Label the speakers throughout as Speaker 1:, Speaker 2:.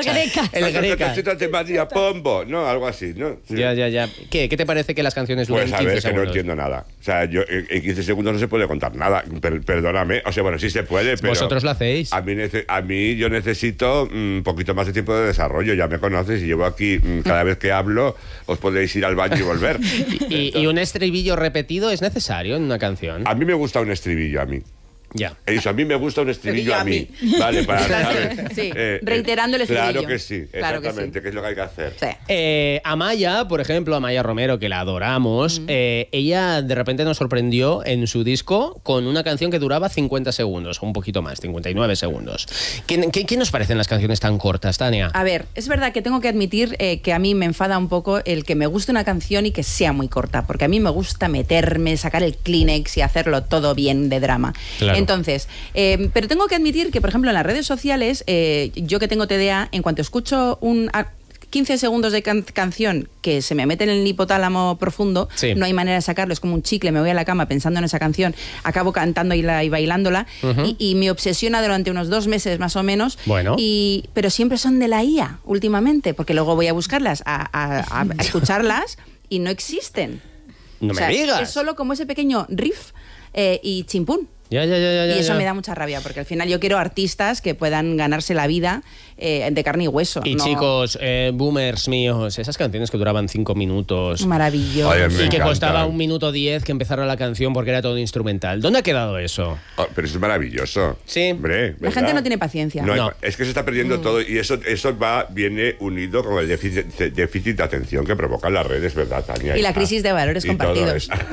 Speaker 1: Grecas.
Speaker 2: El Grecas.
Speaker 3: Cacheta de María Pombo, ¿no? Algo así, ¿no? Sí.
Speaker 2: Ya. ¿Qué te parece que las canciones duran
Speaker 3: Pues a
Speaker 2: 15
Speaker 3: ver, que
Speaker 2: segundos?
Speaker 3: no entiendo nada. O sea, yo en 15 segundos no se puede contar nada. Perdóname. O sea, bueno, sí se puede, pero...
Speaker 2: Vosotros lo hacéis.
Speaker 3: A mí yo necesito un poquito más de tiempo de desarrollo. Ya me conoces y llevo aquí, cada vez que hablo, os podéis ir al baño y volver.
Speaker 2: ¿Y un estribillo repetido es necesario en una canción?
Speaker 3: A mí me gusta un estribillo, a mí.
Speaker 2: Ya.
Speaker 3: Eso, a mí me gusta un estribillo a mí. Vale, para saber.
Speaker 1: Sí, reiterando el estribillo.
Speaker 3: Claro que sí,
Speaker 1: Claro que
Speaker 3: exactamente,
Speaker 1: sí.
Speaker 3: que es lo que hay que hacer.
Speaker 1: Sí.
Speaker 2: Amaya, por ejemplo, Amaya Romero, que la adoramos, ella de repente nos sorprendió en su disco con una canción que duraba 50 segundos, o un poquito más, 59 segundos. ¿Qué nos parecen las canciones tan cortas, Tania?
Speaker 1: A ver, es verdad que tengo que admitir que a mí me enfada un poco el que me guste una canción y que sea muy corta, porque a mí me gusta meterme, sacar el Kleenex y hacerlo todo bien de drama.
Speaker 2: Claro.
Speaker 1: Entonces, pero tengo que admitir que, por ejemplo, en las redes sociales, yo que tengo TDA, en cuanto escucho 15 segundos de canción que se me mete en el hipotálamo profundo,
Speaker 2: sí,
Speaker 1: no hay manera de sacarlo, es como un chicle, me voy a la cama pensando en esa canción, acabo cantando y bailándola, y me obsesiona durante unos 2 meses más o menos,
Speaker 2: bueno,
Speaker 1: pero siempre son de la IA últimamente, porque luego voy a buscarlas, a escucharlas y no existen.
Speaker 2: No me digas.
Speaker 1: Es solo como ese pequeño riff y chimpún.
Speaker 2: Ya.
Speaker 1: Y eso me da mucha rabia, porque al final yo quiero artistas que puedan ganarse la vida de carne y hueso.
Speaker 2: Y
Speaker 1: no...
Speaker 2: chicos, boomers míos, esas canciones que duraban 5 minutos.
Speaker 1: Maravilloso.
Speaker 3: Ay,
Speaker 2: Y que
Speaker 3: encanta.
Speaker 2: costaba 1 minuto 10 que empezara la canción porque era todo instrumental. ¿Dónde ha quedado eso?
Speaker 3: Oh, pero eso es maravilloso.
Speaker 2: Sí.
Speaker 3: Hombre,
Speaker 1: La
Speaker 3: ¿verdad?
Speaker 1: gente no tiene paciencia.
Speaker 3: No. Es que se está perdiendo todo y eso viene unido con el déficit de atención que provocan las redes, ¿verdad, Tania?
Speaker 1: Y la crisis de valores
Speaker 3: Y todo
Speaker 1: compartidos.
Speaker 3: eso.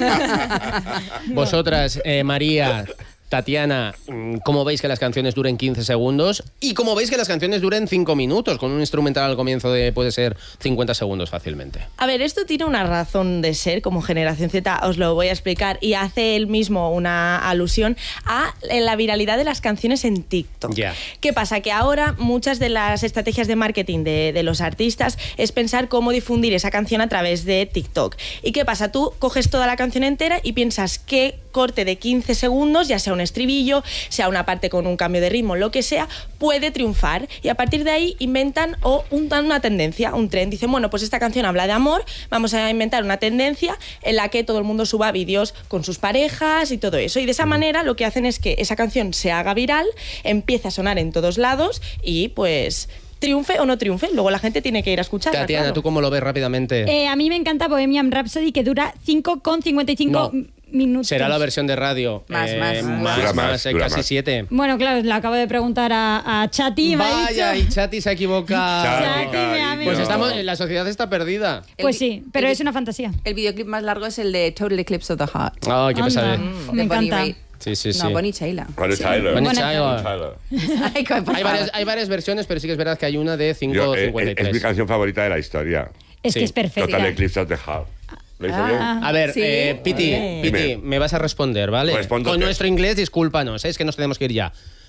Speaker 2: Vosotras, María, Tatiana, ¿cómo veis que las canciones duren 15 segundos? ¿Y cómo veis que las canciones duren 5 minutos? Con un instrumental al comienzo puede ser 50 segundos fácilmente.
Speaker 4: A ver, esto tiene una razón de ser, como Generación Z os lo voy a explicar, y hace él mismo una alusión a la viralidad de las canciones en TikTok.
Speaker 2: Ya.
Speaker 4: ¿Qué pasa? Que ahora muchas de las estrategias de marketing de los artistas es pensar cómo difundir esa canción a través de TikTok. ¿Y qué pasa? Tú coges toda la canción entera y piensas qué corte de 15 segundos, ya sea un estribillo, sea una parte con un cambio de ritmo, lo que sea, puede triunfar. Y a partir de ahí inventan una tendencia, un trend. Dicen, bueno, pues esta canción habla de amor, vamos a inventar una tendencia en la que todo el mundo suba vídeos con sus parejas y todo eso. Y de esa manera lo que hacen es que esa canción se haga viral, empieza a sonar en todos lados y pues... triunfe o no triunfe, luego la gente tiene que ir a escucharla.
Speaker 2: Tatiana,
Speaker 4: claro.
Speaker 2: ¿tú cómo lo ves rápidamente?
Speaker 5: A mí me encanta Bohemian Rhapsody, que dura 5,55 minutos.
Speaker 2: Será la versión de radio.
Speaker 1: Más.
Speaker 3: Dura más,
Speaker 2: casi 7.
Speaker 5: Bueno, claro, le acabo de preguntar a Chati.
Speaker 2: Vaya, y Chati se ha equivocado.
Speaker 5: Chati, mi amigo.
Speaker 2: Pues la sociedad está perdida.
Speaker 5: Pues sí, pero es una fantasía.
Speaker 1: El videoclip más largo es el de Total Eclipse of the Heart.
Speaker 2: Ay, qué pesadez.
Speaker 5: Me
Speaker 1: de Bonnie
Speaker 5: encanta.
Speaker 1: Raitt.
Speaker 2: Sí.
Speaker 1: No, Bonnie Tyler.
Speaker 3: Bonnie Tyler.
Speaker 2: Bonnie
Speaker 5: Bonnie
Speaker 2: Tyler.
Speaker 1: Ay, por favor.
Speaker 2: Hay varias versiones, pero sí que es verdad que hay una de
Speaker 3: Es
Speaker 2: 5:53.
Speaker 3: mi canción favorita de la historia.
Speaker 5: Es
Speaker 2: Sí.
Speaker 5: que es perfecta.
Speaker 3: Total Eclipse of the Heart. ¿Lo hice bien?
Speaker 2: A ver,
Speaker 1: Sí.
Speaker 2: Piti,
Speaker 3: Dime.
Speaker 2: me vas a responder, ¿vale?
Speaker 3: Respóndote.
Speaker 2: Con nuestro inglés, discúlpanos, es que nos tenemos que ir ya.